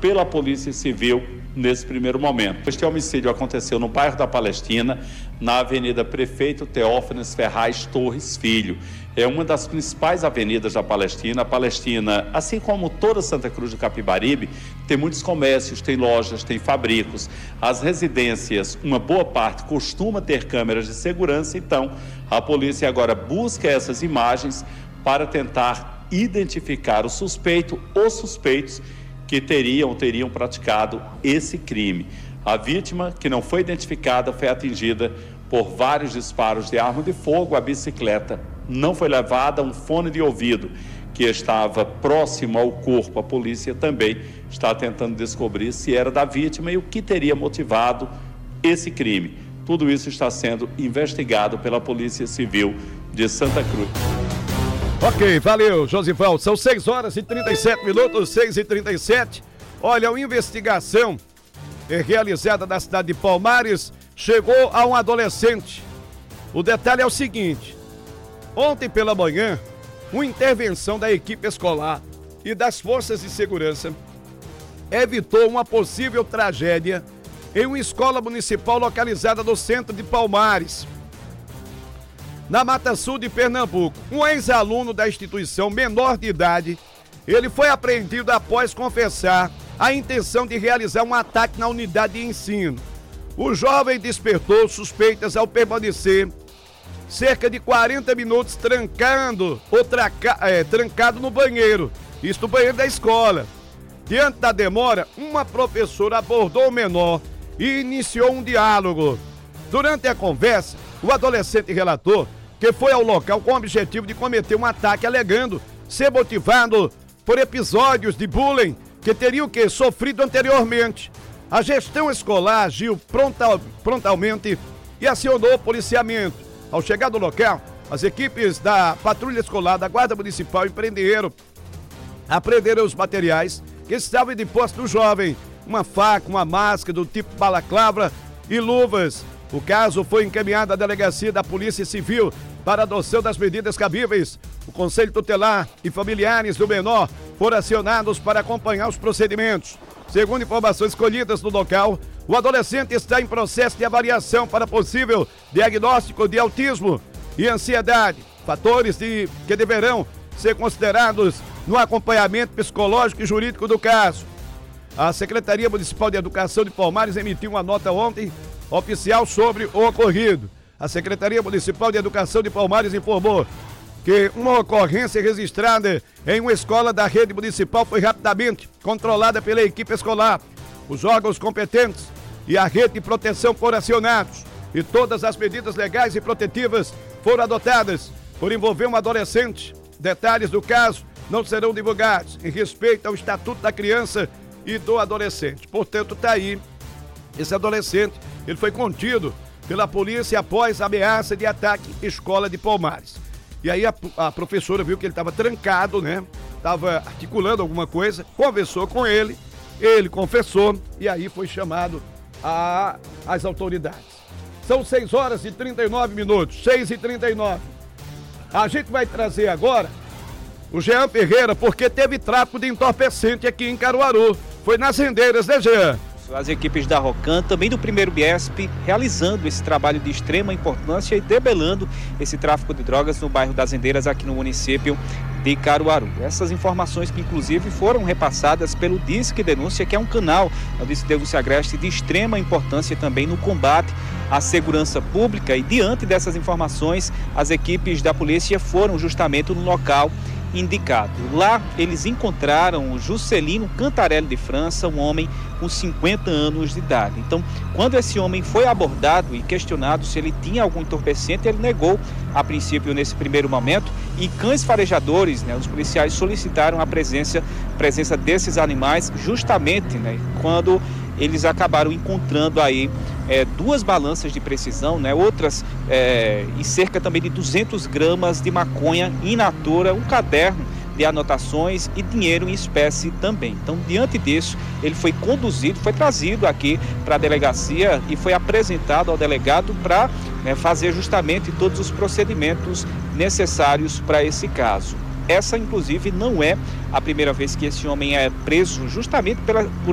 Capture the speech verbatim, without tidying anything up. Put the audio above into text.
pela Polícia Civil nesse primeiro momento. Este homicídio aconteceu no bairro da Palestina, na Avenida Prefeito Teófanes Ferraz Torres Filho. É uma das principais avenidas da Palestina. A Palestina, assim como toda Santa Cruz do Capibaribe, tem muitos comércios, tem lojas, tem fabricos. As residências, uma boa parte, costuma ter câmeras de segurança, então a polícia agora busca essas imagens para tentar identificar o suspeito ou suspeitos que teriam teriam praticado esse crime. A vítima, que não foi identificada, foi atingida por vários disparos de arma de fogo. A bicicleta não foi levada, um fone de ouvido que estava próximo ao corpo. A polícia também está tentando descobrir se era da vítima e o que teria motivado esse crime. Tudo isso está sendo investigado pela Polícia Civil de Santa Cruz. Ok, valeu, Josival. São seis horas e trinta e sete minutos, seis e trinta e sete. Olha, uma investigação realizada na cidade de Palmares chegou a um adolescente. O detalhe é o seguinte: ontem pela manhã, uma intervenção da equipe escolar e das forças de segurança evitou uma possível tragédia em uma escola municipal localizada no centro de Palmares, na Mata Sul de Pernambuco. Um ex-aluno da instituição, menor de idade, ele foi apreendido após confessar a intenção de realizar um ataque na unidade de ensino. O jovem despertou suspeitas ao permanecer cerca de quarenta minutos trancando ou traca, é, trancado no banheiro, isso no banheiro da escola. Diante da demora, uma professora abordou o menor e iniciou um diálogo. Durante a conversa, o adolescente relatou que foi ao local com o objetivo de cometer um ataque, alegando ser motivado por episódios de bullying que teriam que sofrido anteriormente. A gestão escolar agiu pronta, prontamente e acionou o policiamento. Ao chegar no local, as equipes da Patrulha Escolar da Guarda Municipal empreenderam, apreenderam os materiais que estavam de posse do jovem, uma faca, uma máscara do tipo balaclava e luvas. O caso foi encaminhado à delegacia da Polícia Civil para adoção das medidas cabíveis. O Conselho Tutelar e familiares do menor foram acionados para acompanhar os procedimentos. Segundo informações colhidas no local, o adolescente está em processo de avaliação para possível diagnóstico de autismo e ansiedade, fatores de, que deverão ser considerados no acompanhamento psicológico e jurídico do caso. A Secretaria Municipal de Educação de Palmares emitiu uma nota ontem oficial sobre o ocorrido. A Secretaria Municipal de Educação de Palmares informou que uma ocorrência registrada em uma escola da rede municipal foi rapidamente controlada pela equipe escolar. Os órgãos competentes e a rede de proteção foram acionados e todas as medidas legais e protetivas foram adotadas por envolver um adolescente. Detalhes do caso não serão divulgados em respeito ao Estatuto da Criança e do Adolescente. Portanto, está aí, esse adolescente, ele foi contido pela polícia após ameaça de ataque à escola de Palmares. E aí a, a professora viu que ele estava trancado, né? Estava articulando alguma coisa, conversou com ele, ele confessou e aí foi chamado a, as autoridades. São seis horas e trinta e nove minutos, seis e trinta e nove. A gente vai trazer agora o Jean Ferreira, porque teve tráfico de entorpecente aqui em Caruaru. Foi nas rendeiras, né, Jean? As equipes da Rocan, também do primeiro Biesp, realizando esse trabalho de extrema importância e debelando esse tráfico de drogas no bairro das Rendeiras, aqui no município de Caruaru. Essas informações que inclusive foram repassadas pelo Disque Denúncia, que é um canal, o Disque Denúncia Agreste, de extrema importância também no combate à segurança pública. E diante dessas informações, as equipes da polícia foram justamente no local indicado. Lá eles encontraram o Juscelino Cantarelli de França, um homem com cinquenta anos de idade. Então, quando esse homem foi abordado e questionado se ele tinha algum entorpecente, ele negou a princípio nesse primeiro momento, e cães farejadores, né, os policiais solicitaram a presença, presença desses animais justamente, né, quando eles acabaram encontrando aí é, duas balanças de precisão, né, outras é, e cerca também de duzentas gramas de maconha in natura, um caderno de anotações e dinheiro em espécie também. Então, diante disso, ele foi conduzido, foi trazido aqui para a delegacia e foi apresentado ao delegado para, né, fazer justamente todos os procedimentos necessários para esse caso. Essa, inclusive, não é a primeira vez que esse homem é preso justamente pela, por